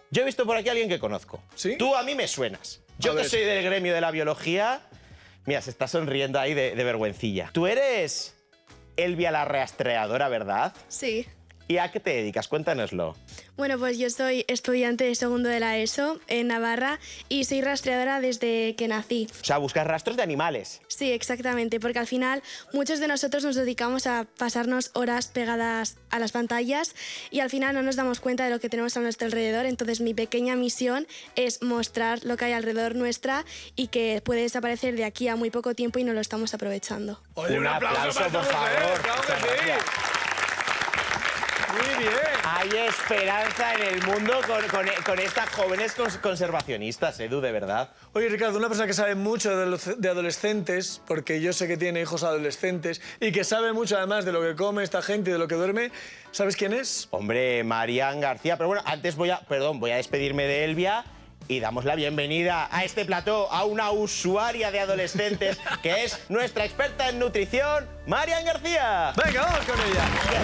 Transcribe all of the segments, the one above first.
Yo he visto por aquí a alguien que conozco. ¿Sí? Tú a mí me suenas. Yo que soy del gremio de la biología... Mira, se está sonriendo ahí de vergüencilla. Tú eres Elvia la rastreadora, ¿verdad? Sí. ¿Y a qué te dedicas? Cuéntanoslo. Bueno, pues yo soy estudiante de segundo de la ESO en Navarra y soy rastreadora desde que nací. O sea, buscas rastros de animales. Sí, exactamente, porque al final muchos de nosotros nos dedicamos a pasarnos horas pegadas a las pantallas y al final no nos damos cuenta de lo que tenemos a nuestro alrededor. Entonces mi pequeña misión es mostrar lo que hay alrededor nuestra y que puede desaparecer de aquí a muy poco tiempo y no lo estamos aprovechando. Oye, Un aplauso, por favor. Claro que sí. Muy bien. Hay esperanza en el mundo con estas jóvenes conservacionistas, Edu, de verdad. Oye, Ricardo, una persona que sabe mucho de adolescentes, porque yo sé que tiene hijos adolescentes, y que sabe mucho además de lo que come esta gente y de lo que duerme, ¿sabes quién es? Hombre, Marian García. Pero bueno, antes voy a despedirme de Elvia y damos la bienvenida a este plató a una usuaria de adolescentes que es nuestra experta en nutrición, Marian García. Venga, vamos con ella.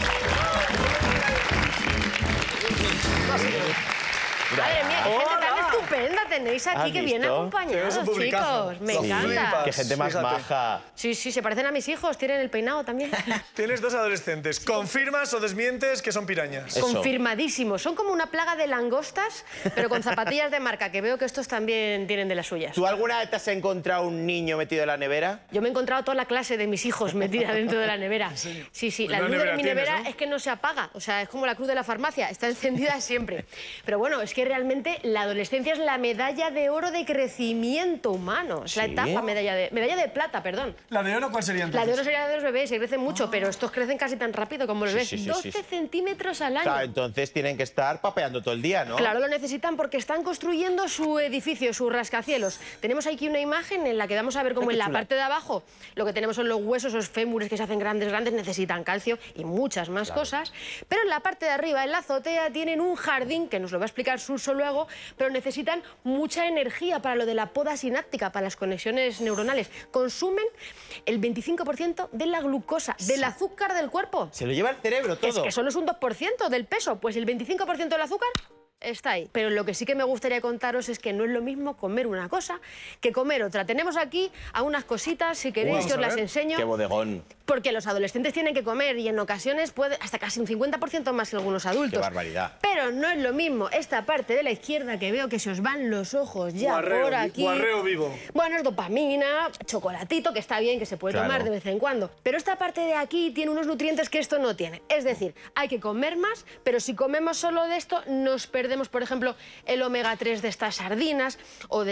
Madre mía, qué gente tan estupenda tenéis aquí, que bien visto? acompañados, Tenemos un publicazo. chicos. Me Lo encanta. flipas. Qué gente más Fíjate. maja. Sí, sí, se parecen a mis hijos, tienen el peinado también. Tienes dos adolescentes. ¿Confirmas o desmientes que son pirañas? Eso. Confirmadísimos. Son como una plaga de langostas, pero con zapatillas de marca, que veo que estos también tienen de las suyas. ¿Tú alguna vez te has encontrado un niño metido en la nevera? Yo me he encontrado toda la clase de mis hijos metida dentro de la nevera. Sí, sí, la Una luz de nevera mi tienes, nevera ¿no? es que no se apaga. O sea, es como la cruz de la farmacia, está encendida siempre. Pero bueno, es que realmente la adolescencia es la medalla de oro de crecimiento humano. Es la ¿Sí? etapa medalla de plata, perdón. ¿La de oro cuál sería entonces? La de oro sería la de los bebés, y crecen mucho, pero estos crecen casi tan rápido como los bebés. sí, sí, 12 sí. centímetros al año. Claro, entonces tienen que estar papeando todo el día, ¿no? Claro, lo necesitan porque están construyendo su edificio, su rascacielos. Tenemos aquí una imagen en la que vamos a ver cómo Qué en la chula. parte de abajo lo que tenemos son los huesos, los fémures que se hacen grandes, necesitan calcio y muchas más cosas. Pero en la parte de arriba, en la azotea, tienen un jardín, que nos lo va a explicar Suso luego, pero necesitan mucha energía para lo de la poda sináptica, para las conexiones neuronales. Consumen el 25% de la glucosa, del azúcar del cuerpo. Se lo lleva el cerebro todo. Es que solo es un 2% del peso, pues el 25% del azúcar está ahí. Pero lo que sí que me gustaría contaros es que no es lo mismo comer una cosa que comer otra. Tenemos aquí a unas cositas, si queréis, Vamos que os a las ver. enseño. Qué bodegón. Porque los adolescentes tienen que comer y en ocasiones puede hasta casi un 50% más que algunos adultos. Qué barbaridad. Pero no es lo mismo esta parte de la izquierda, que veo que se os van los ojos ya Guarreo, por aquí. guarreo vivo. Bueno, es dopamina, chocolatito, que está bien, que se puede Claro. tomar de vez en cuando. Pero esta parte de aquí tiene unos nutrientes que esto no tiene. Es decir, hay que comer más, pero si comemos solo de esto, nos perdemos, por ejemplo, el omega 3 de estas sardinas o de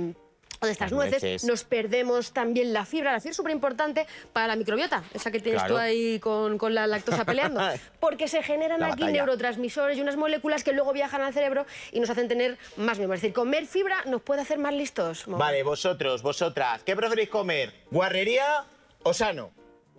estas nueces. Nos perdemos también la fibra. La fibra es súper importante para la microbiota, esa que tienes Claro. tú ahí con la lactosa peleando. Porque se generan La aquí batalla. neurotransmisores y unas moléculas que luego viajan al cerebro y nos hacen tener más memoria. Es decir, comer fibra nos puede hacer más listos. Vale, vosotros, vosotras, ¿qué preferís comer? ¿Guarrería o sano?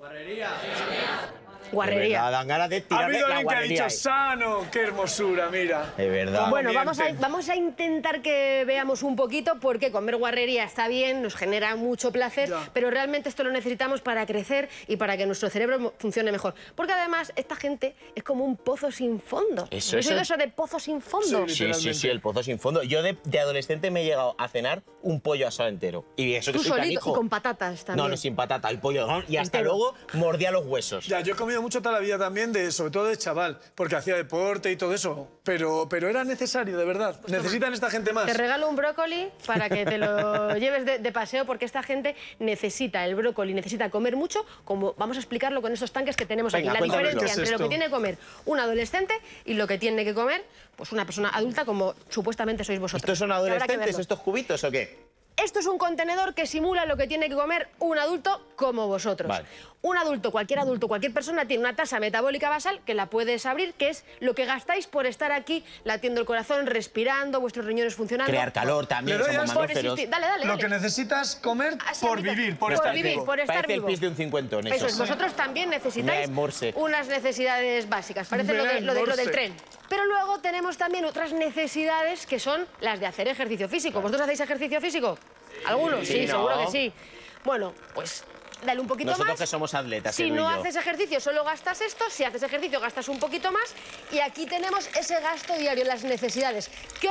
De Guarrería. verdad, dan ganas de Ha tirarme habido la alguien que ha guarrería dicho ahí. sano. ¡Qué hermosura, mira! De verdad. Cómo Bueno, vamos mienten. a intentar que veamos un poquito, porque comer guarrería está bien, nos genera mucho placer, Ya. pero realmente esto lo necesitamos para crecer y para que nuestro cerebro funcione mejor. Porque además esta gente es como un pozo sin fondo. Eso, ¿Habéis eso. oído eso de pozo sin fondo? Sí. Sí, el pozo sin fondo. Yo de adolescente me he llegado a cenar un pollo asado entero. Y eso que Tú soy solito canijo. y con patatas también. No, sin patata, el pollo. Y hasta Entero. luego mordía los huesos. Ya, yo he comido mucho toda la vida también, sobre todo de chaval, porque hacía deporte y todo eso. Pero era necesario, de verdad. Necesitan esta gente más. Te regalo un brócoli para que te lo lleves de paseo, porque esta gente necesita el brócoli, necesita comer mucho, como vamos a explicarlo con estos tanques que tenemos Venga, aquí. La cuéntamelo. diferencia ¿Qué es entre lo que esto? tiene que comer un adolescente y lo que tiene que comer pues una persona adulta, como supuestamente sois vosotros. ¿Estos son Y habrá que adolescentes, verlo. estos cubitos o qué? Esto es un contenedor que simula lo que tiene que comer un adulto como vosotros. Vale. Un adulto, cualquier persona tiene una tasa metabólica basal que la puedes abrir, que es lo que gastáis por estar aquí latiendo el corazón, respirando, vuestros riñones funcionando. Crear calor también, Le doy somos a- Por mamíferos. existir. Dale. Lo que necesitas comer Así, por amita. vivir, por Por estar vivir, vivo. por estar Parece vivo. el pis de un cincuentón, Eso eso. es, vosotros también necesitáis Me morse. unas necesidades básicas. Parece lo Bien, del morse. tren. Pero luego tenemos también otras necesidades que son las de hacer ejercicio físico. ¿Vosotros hacéis ejercicio físico? ¿Algunos? Sí, ¿no? seguro que sí. Bueno, pues dale un poquito Nosotros más. que somos atletas, Si Edu y no yo. haces ejercicio, solo gastas esto. Si haces ejercicio, gastas un poquito más. Y aquí tenemos ese gasto diario, las necesidades. ¿Qué